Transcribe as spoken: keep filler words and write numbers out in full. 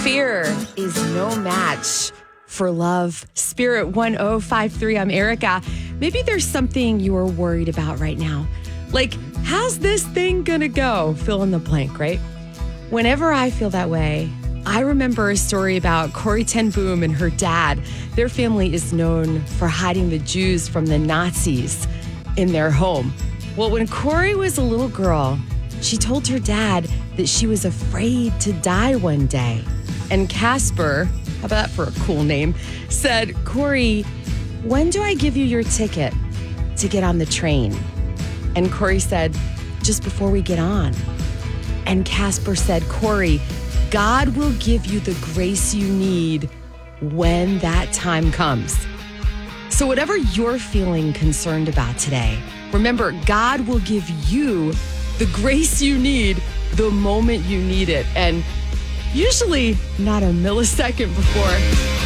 Fear is no match for love. Spirit one oh five three, I'm Erica. Maybe there's something you are worried about right now. Like, how's this thing gonna go? Fill in the blank, right? Whenever I feel that way, I remember a story about Corrie ten Boom and her dad. Their family is known for hiding the Jews from the Nazis in their home. Well, when Corrie was a little girl, she told her dad that she was afraid to die one day. And Casper, how about that for a cool name, said, "Corrie, when do I give you your ticket to get on the train?" And Corrie said, "Just before we get on." And Casper said, "Corrie, God will give you the grace you need when that time comes." So whatever you're feeling concerned about today, remember, God will give you the grace you need the moment you need it. And usually not a millisecond before.